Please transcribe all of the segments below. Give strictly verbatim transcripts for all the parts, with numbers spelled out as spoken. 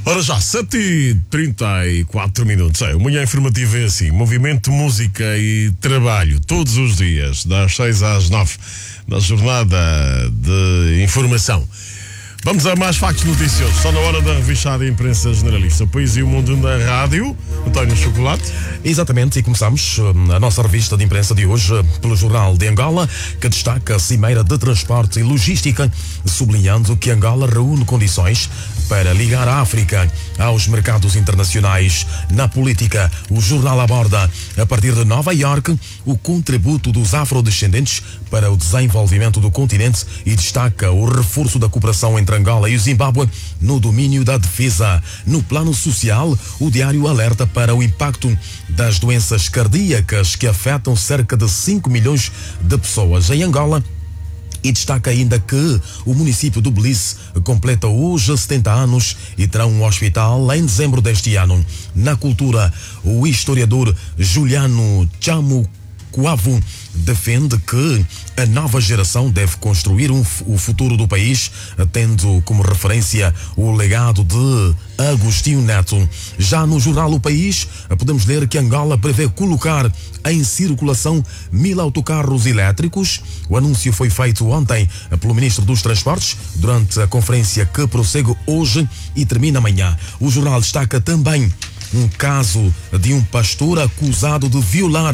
Ora já, sete e trinta e quatro minutos. É, o Manhã Informativo é assim: movimento, música e trabalho todos os dias, das seis às nove, na jornada de informação. Vamos a mais factos noticiosos. Só na hora da revistada imprensa generalista. O País e o Mundo na rádio. António Chocolate. Exatamente, e começamos a nossa revista de imprensa de hoje pelo Jornal de Angola, que destaca a Cimeira de Transporte e Logística, sublinhando que Angola reúne condições para ligar a África aos mercados internacionais. Na política, o jornal aborda, a partir de Nova Iorque, o contributo dos afrodescendentes para o desenvolvimento do continente e destaca o reforço da cooperação entre Angola e o Zimbábue no domínio da defesa. No plano social, o diário alerta para o impacto das doenças cardíacas que afetam cerca de cinco milhões de pessoas em Angola. E destaca ainda que o município do Belize completa hoje setenta anos e terá um hospital em dezembro deste ano. Na cultura, o historiador Juliano Chamukuavu defende que a nova geração deve construir um, o futuro do país, tendo como referência o legado de Agostinho Neto. Já no jornal O País, podemos ler que Angola prevê colocar em circulação mil autocarros elétricos. O anúncio foi feito ontem pelo Ministro dos Transportes durante a conferência que prossegue hoje e termina amanhã. O jornal destaca também um caso de um pastor acusado de violar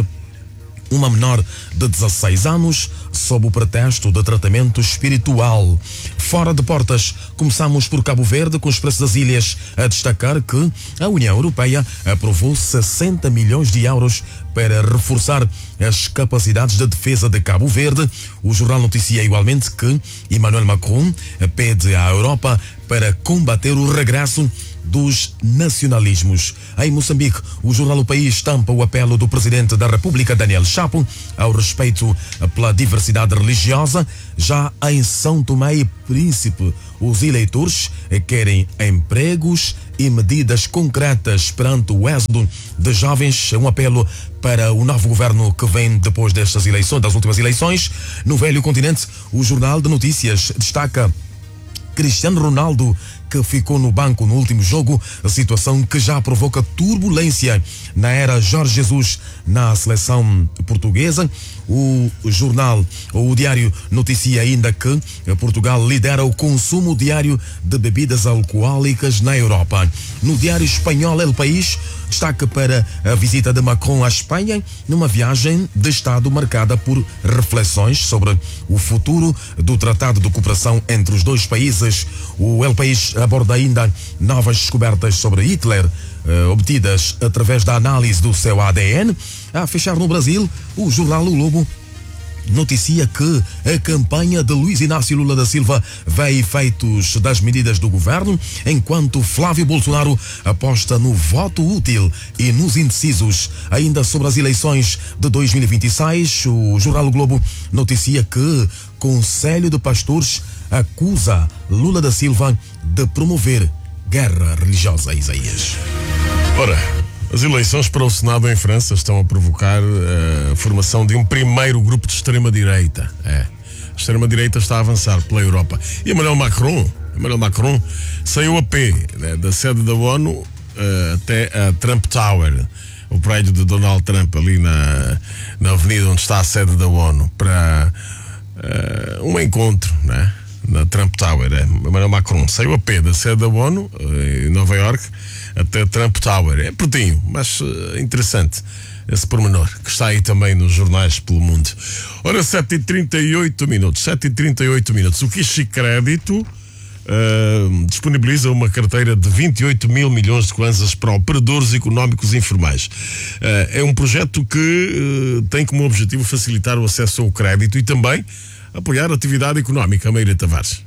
uma menor de dezesseis anos, sob o pretexto de tratamento espiritual. Fora de portas, começamos por Cabo Verde, com o Expresso das Ilhas a destacar que a União Europeia aprovou sessenta milhões de euros para reforçar as capacidades de defesa de Cabo Verde. O jornal noticia igualmente que Emmanuel Macron pede à Europa para combater o regresso dos nacionalismos. Em Moçambique, o jornal O País estampa o apelo do Presidente da República, Daniel Chapo, ao respeito pela diversidade religiosa. Já em São Tomé e Príncipe, os eleitores querem empregos e medidas concretas perante o êxodo de jovens. Um apelo para o novo governo que vem depois destas eleições, das últimas eleições. No velho continente, o jornal de notícias destaca Cristiano Ronaldo, que ficou no banco no último jogo, a situação que já provoca turbulência na era Jorge Jesus na seleção portuguesa. O jornal, ou o diário, noticia ainda que Portugal lidera o consumo diário de bebidas alcoólicas na Europa. No diário espanhol El País, destaca para a visita de Macron à Espanha, numa viagem de Estado marcada por reflexões sobre o futuro do Tratado de Cooperação entre os dois países. O El País aborda ainda novas descobertas sobre Hitler, eh, obtidas através da análise do seu A D N. A fechar no Brasil, o jornal O Globo noticia que a campanha de Luiz Inácio Lula da Silva vê efeitos das medidas do governo, enquanto Flávio Bolsonaro aposta no voto útil e nos indecisos. Ainda sobre as eleições de dois mil e vinte e seis, o jornal O Globo noticia que Conselho de Pastores acusa Lula da Silva de promover guerra religiosa. Isaías. Ora, as eleições para o Senado em França estão a provocar a formação de um primeiro grupo de extrema-direita. É. A extrema-direita está a avançar pela Europa. E Emmanuel Macron, Emmanuel Macron saiu a pé, né, da sede da ONU uh, até a Trump Tower, o prédio de Donald Trump, ali na, na avenida onde está a sede da ONU, para uh, um encontro, né, na Trump Tower. É. Emmanuel Macron saiu a pé da sede da ONU, uh, em Nova Iorque, até Trump Tower. É pertinho, mas uh, interessante esse pormenor, que está aí também nos jornais pelo mundo. Ora, sete e trinta e oito minutos. sete e trinta e oito minutos. O Quiche Crédito uh, disponibiliza uma carteira de vinte e oito mil milhões de kwanzas para operadores económicos informais. Uh, é um projeto que uh, tem como objetivo facilitar o acesso ao crédito e também apoiar a atividade económica. Meira Tavares.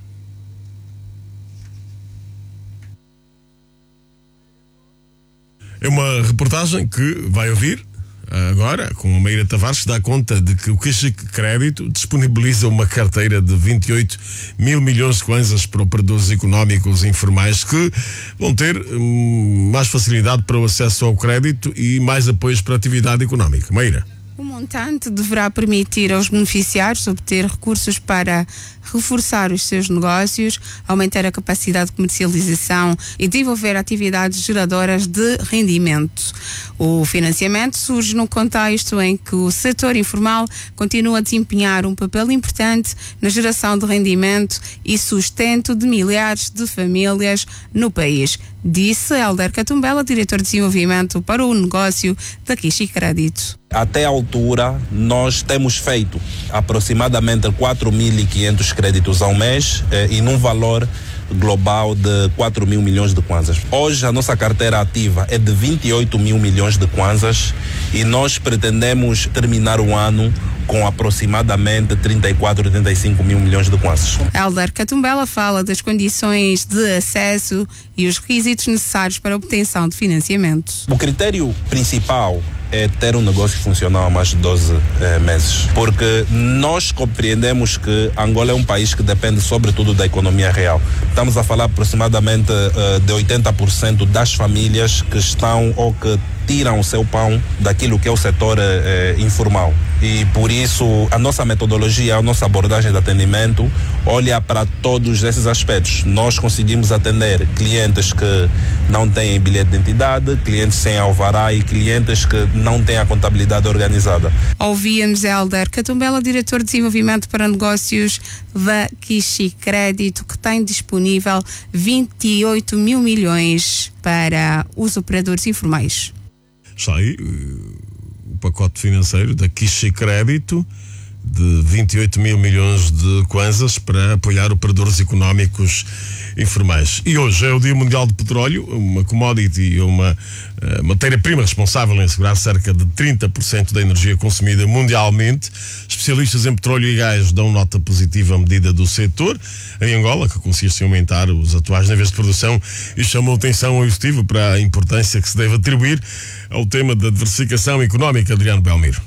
É uma reportagem que vai ouvir agora com a Meira Tavares, que dá conta de que o Quiche Crédito disponibiliza uma carteira de vinte e oito mil milhões de kwanzas para operadores económicos informais que vão ter hum, mais facilidade para o acesso ao crédito e mais apoios para a atividade económica. Meira. O montante deverá permitir aos beneficiários obter recursos para reforçar os seus negócios, aumentar a capacidade de comercialização e desenvolver atividades geradoras de rendimento. O financiamento surge no contexto em que o setor informal continua a desempenhar um papel importante na geração de rendimento e sustento de milhares de famílias no país, disse Helder Catumbela, diretor de desenvolvimento para o negócio da Kishi Crédito. Até a altura, nós temos feito aproximadamente quatro mil e quinhentos créditos ao mês eh, e num valor global de quatro mil milhões de kwanzas. Hoje a nossa carteira ativa é de vinte e oito mil milhões de kwanzas e nós pretendemos terminar o ano com aproximadamente trinta e quatro, trinta e cinco mil milhões de kwanzas. Helder Catumbela fala das condições de acesso e os requisitos necessários para a obtenção de financiamento. O critério principal é ter um negócio funcional há mais de doze eh, meses, porque nós compreendemos que Angola é um país que depende sobretudo da economia real. Estamos a falar aproximadamente eh, de oitenta por cento das famílias que estão ou que tiram o seu pão daquilo que é o setor eh, informal. E por isso a nossa metodologia, a nossa abordagem de atendimento olha para todos esses aspectos. Nós conseguimos atender clientes que não têm bilhete de identidade, clientes sem alvará e clientes que não têm a contabilidade organizada. Ouvíamos Helder Catumbela, diretor de desenvolvimento para negócios da Kishi Crédito, que tem disponível vinte e oito mil milhões para os operadores informais. Está aí o pacote financeiro da Kishi Crédito de vinte e oito mil milhões de kwanzas para apoiar operadores económicos informais. E hoje é o Dia Mundial do Petróleo, uma commodity, uma uh, matéria-prima responsável em assegurar cerca de trinta por cento da energia consumida mundialmente. Especialistas em petróleo e gás dão nota positiva à medida do setor em Angola, que consiste em aumentar os atuais níveis de produção, e chamou atenção ao executivo para a importância que se deve atribuir ao tema da diversificação económica. Adriano Belmiro.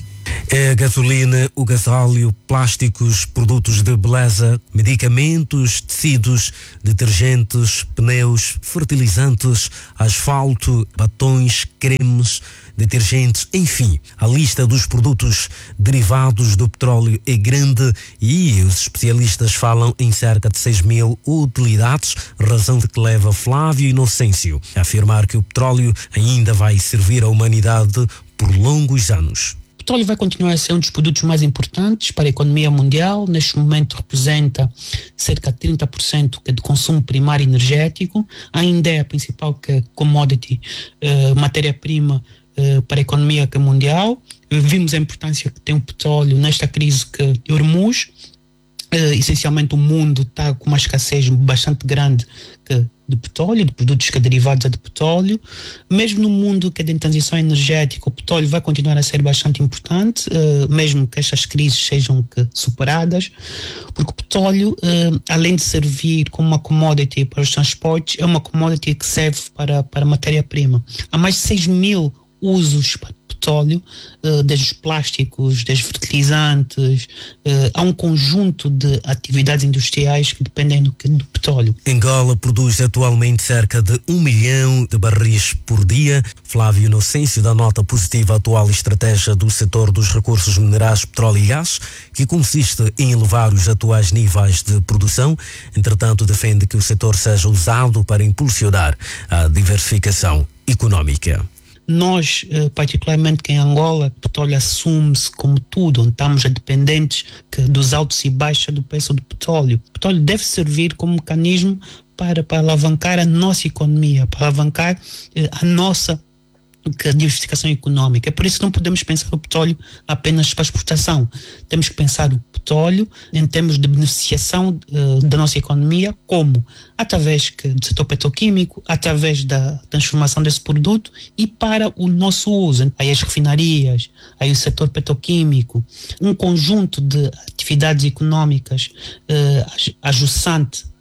É a gasolina, o gasóleo, plásticos, produtos de beleza, medicamentos, tecidos, detergentes, pneus, fertilizantes, asfalto, batons, cremes, detergentes, enfim, a lista dos produtos derivados do petróleo é grande e os especialistas falam em cerca de seis mil utilidades, razão de que leva Flávio Inocêncio a afirmar que o petróleo ainda vai servir à humanidade por longos anos. O petróleo vai continuar a ser um dos produtos mais importantes para a economia mundial. Neste momento representa cerca de trinta por cento de consumo primário energético. Ainda é a principal commodity, uh, matéria-prima uh, para a economia mundial. Vimos a importância que tem o petróleo nesta crise que de Hormuz. Uh, essencialmente o mundo está com uma escassez bastante grande que de petróleo, de produtos que derivados de petróleo. Mesmo no mundo que é de transição energética, o petróleo vai continuar a ser bastante importante, uh, mesmo que estas crises sejam que superadas, porque o petróleo, uh, além de servir como uma commodity para os transportes, é uma commodity que serve para, para matéria-prima. Há mais de seis mil usos para petróleo, uh, desde os plásticos, desde fertilizantes, uh, há um conjunto de atividades industriais que dependem do, do petróleo. Angola produz atualmente cerca de um milhão de barris por dia. Flávio Inocêncio dá nota positiva à atual estratégia do setor dos recursos minerais, petróleo e gás, que consiste em elevar os atuais níveis de produção. Entretanto, defende que o setor seja usado para impulsionar a diversificação económica. Nós, particularmente que em Angola, o petróleo assume-se como tudo, onde estamos dependentes dos altos e baixos do preço do petróleo. O petróleo deve servir como mecanismo para, para alavancar a nossa economia, para alavancar eh, a nossa diversificação económica. É por isso que não podemos pensar o petróleo apenas para exportação. Temos que pensar o petróleo em termos de beneficiação uh, da nossa economia, como? Através que, do setor petroquímico, através da transformação desse produto e para o nosso uso. Aí as refinarias, aí o setor petroquímico, um conjunto de atividades económicas uh, ajussante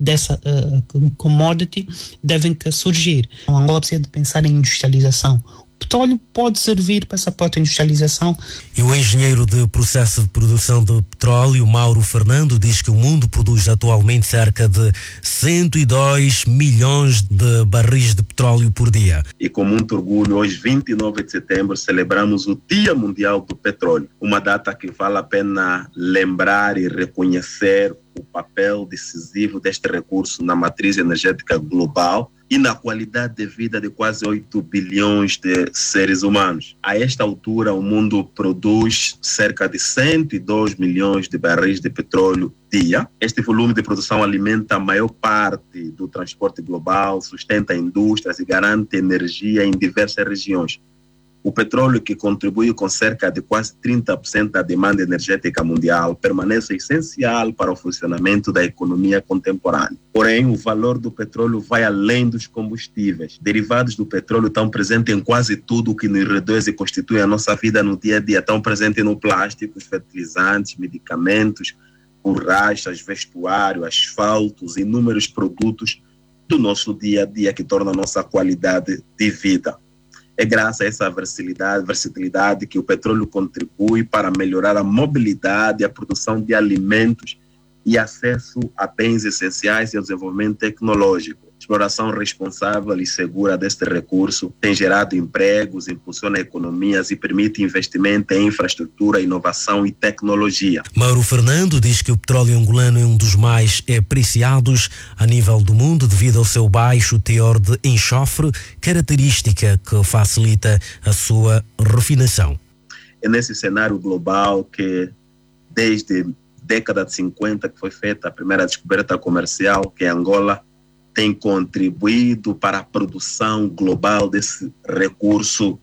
dessa uh, commodity devem que surgir. A Angola precisa de pensar em industrialização. O petróleo pode servir para essa própria industrialização. E o engenheiro de processo de produção de petróleo, Mauro Fernando, diz que o mundo produz atualmente cerca de cento e dois milhões de barris de petróleo por dia. E com muito orgulho, hoje, vinte e nove de setembro, celebramos o Dia Mundial do Petróleo. Uma data que vale a pena lembrar e reconhecer o papel decisivo deste recurso na matriz energética global e na qualidade de vida de quase oito bilhões de seres humanos. A esta altura, o mundo produz cerca de cento e dois milhões de barris de petróleo dia. Este volume de produção alimenta a maior parte do transporte global, sustenta indústrias e garante energia em diversas regiões. O petróleo, que contribui com cerca de quase trinta por cento da demanda energética mundial, permanece essencial para o funcionamento da economia contemporânea. Porém, o valor do petróleo vai além dos combustíveis. Derivados do petróleo estão presentes em quase tudo o que nos reduz e constitui a nossa vida no dia a dia. Estão presentes no plástico, fertilizantes, medicamentos, borrachas, vestuário, asfaltos, inúmeros produtos do nosso dia a dia que tornam a nossa qualidade de vida. É graças a essa versatilidade, versatilidade que o petróleo contribui para melhorar a mobilidade, a produção de alimentos e acesso a bens essenciais e ao desenvolvimento tecnológico. A exploração responsável e segura deste recurso tem gerado empregos, impulsiona economias e permite investimento em infraestrutura, inovação e tecnologia. Mauro Fernando diz que o petróleo angolano é um dos mais apreciados a nível do mundo devido ao seu baixo teor de enxofre, característica que facilita a sua refinação. É nesse cenário global que, desde a década de cinquenta, que foi feita a primeira descoberta comercial, que Angola tem contribuído para a produção global desse recurso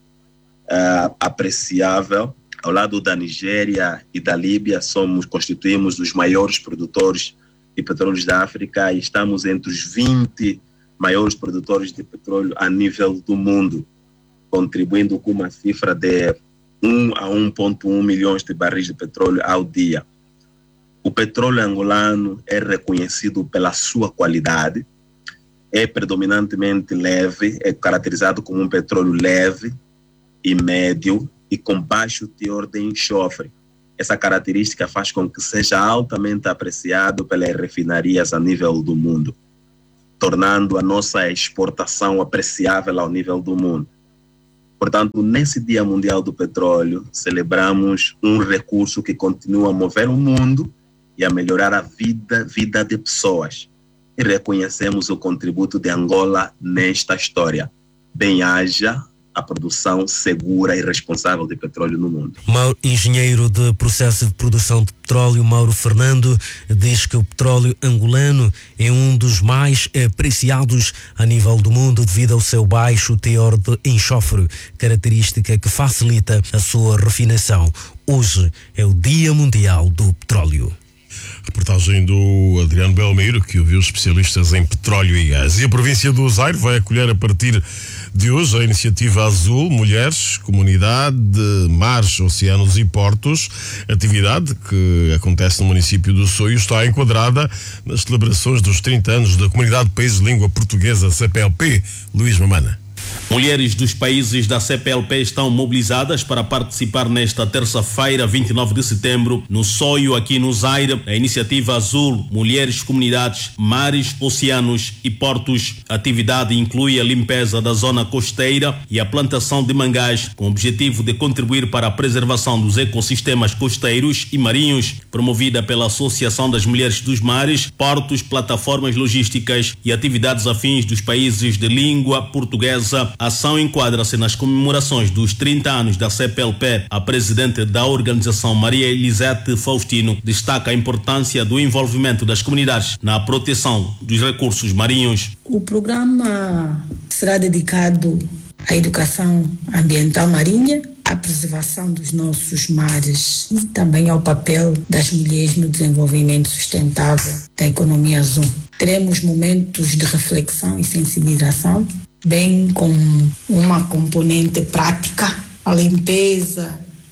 uh, apreciável. Ao lado da Nigéria e da Líbia, somos, constituímos os maiores produtores de petróleo da África e estamos entre os vinte maiores produtores de petróleo a nível do mundo, contribuindo com uma cifra de um a um vírgula um milhões de barris de petróleo ao dia. O petróleo angolano é reconhecido pela sua qualidade, é predominantemente leve, é caracterizado como um petróleo leve e médio e com baixo teor de enxofre. Essa característica faz com que seja altamente apreciado pelas refinarias a nível do mundo, tornando a nossa exportação apreciável ao nível do mundo. Portanto, nesse Dia Mundial do Petróleo, celebramos um recurso que continua a mover o mundo e a melhorar a vida, vida de pessoas. E reconhecemos o contributo de Angola nesta história. Bem-haja a produção segura e responsável de petróleo no mundo. Mauro, engenheiro de processo de produção de petróleo, Mauro Fernando, diz que o petróleo angolano é um dos mais apreciados a nível do mundo devido ao seu baixo teor de enxofre, característica que facilita a sua refinação. Hoje é o Dia Mundial do Petróleo. Reportagem do Adriano Belmiro, que ouviu especialistas em petróleo e gás. E a província do Zaire vai acolher a partir de hoje a iniciativa Azul, Mulheres, Comunidade, Mares, Oceanos e Portos. Atividade que acontece no município do Soio está enquadrada nas celebrações dos trinta anos da Comunidade de Países de Língua Portuguesa, C P L P. Luís Mamana. Mulheres dos países da C P L P estão mobilizadas para participar nesta terça-feira, vinte e nove de setembro, no Soio, aqui no Zaire, a iniciativa Azul, Mulheres, Comunidades, Mares, Oceanos e Portos. A atividade inclui a limpeza da zona costeira e a plantação de mangás, com o objetivo de contribuir para a preservação dos ecossistemas costeiros e marinhos, promovida pela Associação das Mulheres dos Mares, Portos, Plataformas Logísticas e atividades afins dos países de língua portuguesa. A ação enquadra-se nas comemorações dos trinta anos da C P L P. A presidente da organização, Maria Elisete Faustino, destaca a importância do envolvimento das comunidades na proteção dos recursos marinhos. O programa será dedicado à educação ambiental marinha, à preservação dos nossos mares e também ao papel das mulheres no desenvolvimento sustentável da economia azul. Teremos momentos de reflexão e sensibilização, bem com uma componente prática, a limpeza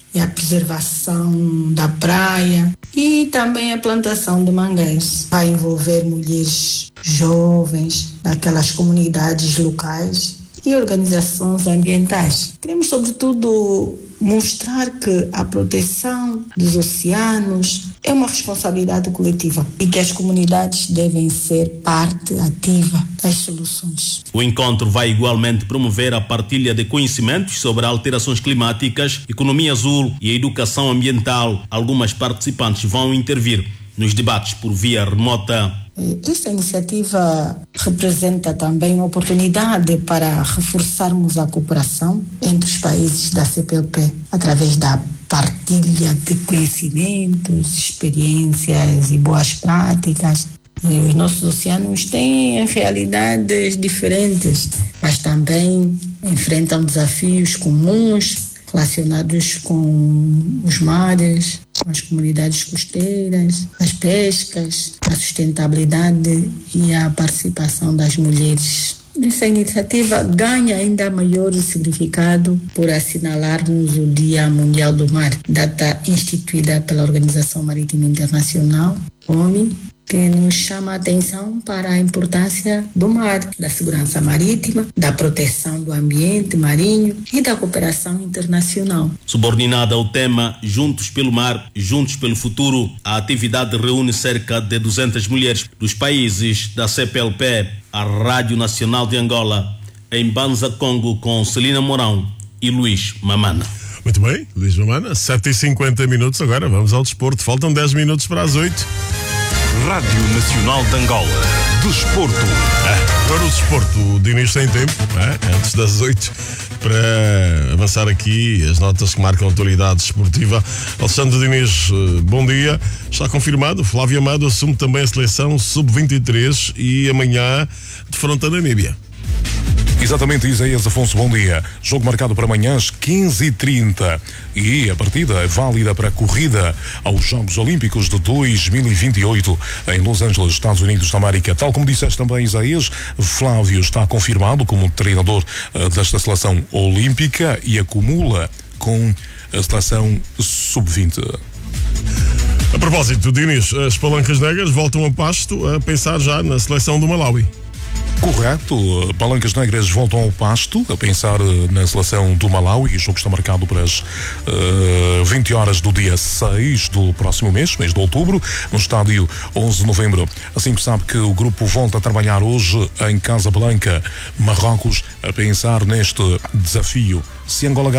e a preservação da praia e também a plantação de mangueiros. Vai envolver mulheres jovens daquelas comunidades locais e organizações ambientais. Queremos, sobretudo, mostrar que a proteção dos oceanos é uma responsabilidade coletiva e que as comunidades devem ser parte ativa das soluções. O encontro vai igualmente promover a partilha de conhecimentos sobre alterações climáticas, economia azul e educação ambiental. Algumas participantes vão intervir nos debates por via remota. Esta iniciativa representa também uma oportunidade para reforçarmos a cooperação entre os países da C P L P através da partilha de conhecimentos, experiências e boas práticas. E os nossos oceanos têm realidades diferentes, mas também enfrentam desafios comuns relacionados com os mares, com as comunidades costeiras, as pescas, a sustentabilidade e a participação das mulheres. Essa iniciativa ganha ainda maior significado por assinalarmos o Dia Mundial do Mar, data instituída pela Organização Marítima Internacional, O M I, que nos chama a atenção para a importância do mar, da segurança marítima, da proteção do ambiente marinho e da cooperação internacional. Subordinada ao tema Juntos pelo Mar, Juntos pelo Futuro, a atividade reúne cerca de duzentas mulheres dos países da C P L P, a Rádio Nacional de Angola, em Banza, Congo, com Celina Mourão e Luís Mamana. Muito bem, Luís Mamana, sete e cinquenta minutos agora, vamos ao desporto, faltam dez minutos para as oito. Rádio Nacional de Angola. Desporto. É, agora o desporto, o Diniz tem tempo, é, antes das oito, para avançar aqui as notas que marcam a atualidade esportiva. Alexandre Diniz, bom dia. Está confirmado, Flávio Amado assume também a seleção sub vinte e três e amanhã defronta a Namíbia. Exatamente, Isaías Afonso, bom dia. Jogo marcado para amanhã às quinze e trinta e a partida é válida para a corrida aos Jogos Olímpicos de dois mil e vinte e oito em Los Angeles, Estados Unidos da América. Tal como disseste também, Isaías, Flávio está confirmado como treinador uh, desta seleção olímpica e acumula com a seleção sub vinte. A propósito, Diniz, as palancas negras voltam a pasto a pensar já na seleção do Malawi. Correto, Palancas Negras voltam ao pasto a pensar na seleção do Malawi. O jogo está marcado para as uh, vinte horas do dia seis do próximo mês, mês de outubro, no estádio onze de novembro. Assim que sabe que o grupo volta a trabalhar hoje em Casablanca, Marrocos, a pensar neste desafio. Se Angola